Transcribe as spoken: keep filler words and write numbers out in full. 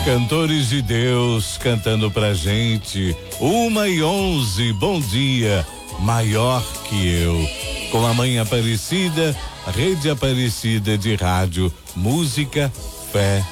Cantores de Deus cantando pra gente. Uma e onze, bom dia, maior que eu. Com a Mãe Aparecida, Rede Aparecida de Rádio, música, fé